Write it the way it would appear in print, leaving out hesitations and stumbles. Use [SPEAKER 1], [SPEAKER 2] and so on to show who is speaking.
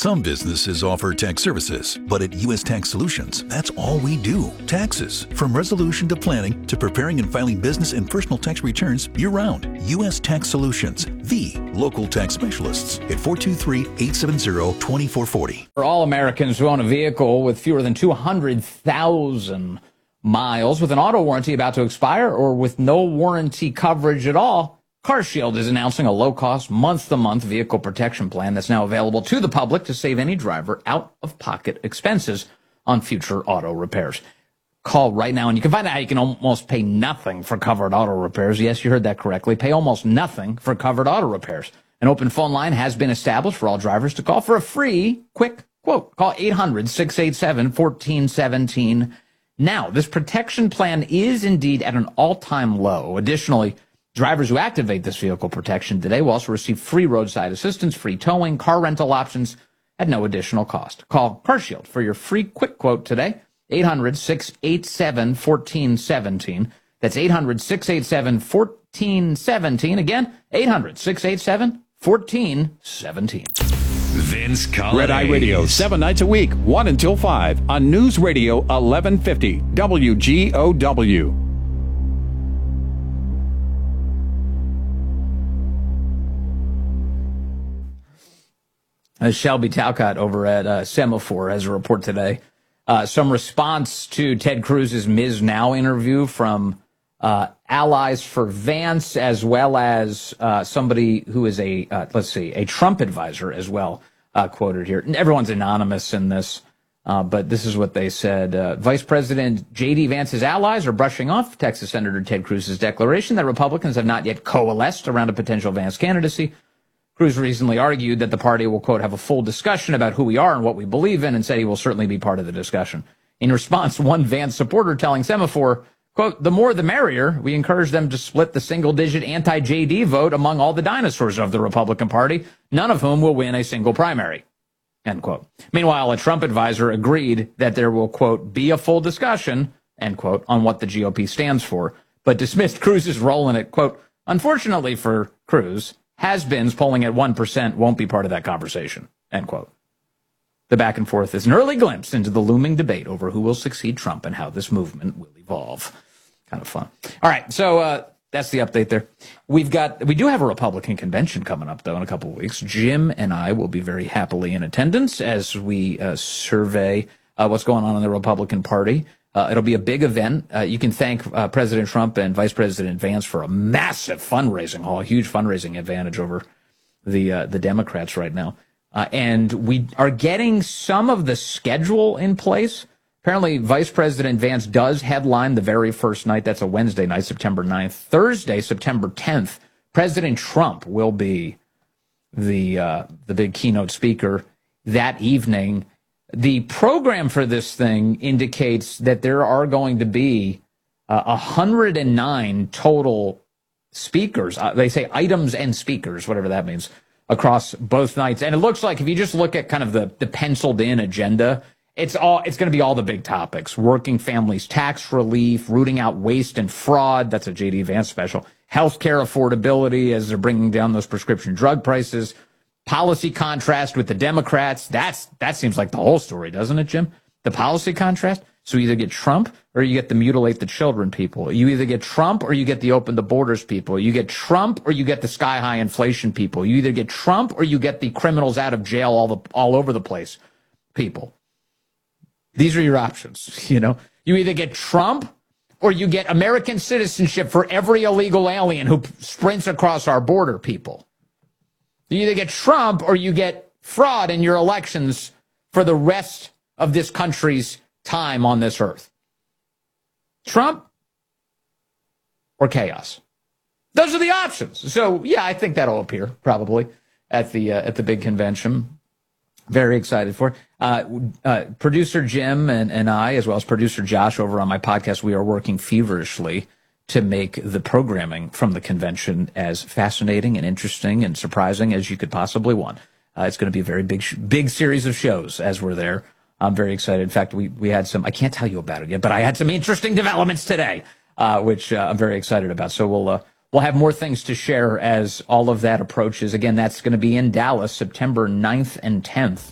[SPEAKER 1] Some businesses offer tax services, but at U.S. Tax Solutions, that's all we do. Taxes. From resolution to planning to preparing and filing business and personal tax returns year-round. U.S. Tax Solutions, the local tax specialists at 423-870-2440.
[SPEAKER 2] For all Americans who own a vehicle with fewer than 200,000 miles with an auto warranty about to expire or with no warranty coverage at all, CarShield is announcing a low-cost, month-to-month vehicle protection plan that's now available to the public to save any driver out-of-pocket expenses on future auto repairs. Call right now, and you can find out how you can almost pay nothing for covered auto repairs. Yes, you heard that correctly. Pay almost nothing for covered auto repairs. An open phone line has been established for all drivers to call for a free, quick quote. Call 800-687-1417 now. This protection plan is indeed at an all-time low. Additionally, drivers who activate this vehicle protection today will also receive free roadside assistance, free towing, car rental options at no additional cost. Call CarShield for your free quick quote today, 800-687-1417. That's 800-687-1417. Again, 800-687-1417.
[SPEAKER 3] Vince Colladay.
[SPEAKER 4] Red Eye Radio, 7 nights a week, 1 until 5 on News Radio 1150 WGOW.
[SPEAKER 2] Shelby Talcott over at Semaphore has a report today. Some response to Ted Cruz's Ms. Now interview from allies for Vance, as well as somebody who is a Trump advisor as well, quoted here. And everyone's anonymous in this, but this is what they said. Vice President J.D. Vance's allies are brushing off Texas Senator Ted Cruz's declaration that Republicans have not yet coalesced around a potential Vance candidacy. Cruz recently argued that the party will, quote, have a full discussion about who we are and what we believe in, and said he will certainly be part of the discussion. In response, one Vance supporter telling Semaphore, quote, the more the merrier. We encourage them to split the single-digit anti-JD vote among all the dinosaurs of the Republican Party, none of whom will win a single primary, end quote. Meanwhile, a Trump advisor agreed that there will, quote, be a full discussion, end quote, on what the GOP stands for, but dismissed Cruz's role in it, quote, unfortunately for Cruz, has-beens polling at 1% won't be part of that conversation, end quote. The back and forth is an early glimpse into the looming debate over who will succeed Trump and how this movement will evolve. Kind of fun. All right, so that's the update there. We do have a Republican convention coming up, though, in a couple of weeks. Jim and I will be very happily in attendance as we survey what's going on in the Republican Party. It'll be a big event. You can thank President Trump and Vice President Vance for a massive fundraising haul, a huge fundraising advantage over the Democrats right now. And we are getting some of the schedule in place. Apparently, Vice President Vance does headline the very first night. That's a Wednesday night, September 9th. Thursday, September 10th, President Trump will be the big keynote speaker that evening. The program for this thing indicates that there are going to be 109 total speakers. They say items and speakers, whatever that means, across both nights. And it looks like if you just look at kind of the penciled in agenda, it's going to be all the big topics: working families, tax relief, rooting out waste and fraud. That's a J.D. Vance special. Healthcare affordability as they're bringing down those prescription drug prices. Policy contrast with the Democrats. That seems like the whole story, doesn't it, Jim? The policy contrast. So you either get Trump or you get the mutilate the children people. You either get Trump or you get the open the borders people. You get Trump or you get the sky high inflation people. You either get Trump or you get the criminals out of jail all over the place people. These are your options. You know, you either get Trump or you get American citizenship for every illegal alien who sprints across our border people. You either get Trump or you get fraud in your elections for the rest of this country's time on this earth. Trump or chaos. Those are the options. So, yeah, I think that'll appear probably at the big convention. Very excited for it. Producer Jim and I, as well as producer Josh over on my podcast, we are working feverishly to make the programming from the convention as fascinating and interesting and surprising as you could possibly want. It's going to be a very big series of shows as we're there. I'm very excited. In fact, we had some, I can't tell you about it yet, but I had some interesting developments today, which I'm very excited about. So we'll have more things to share as all of that approaches. Again, that's going to be in Dallas, September 9th and 10th.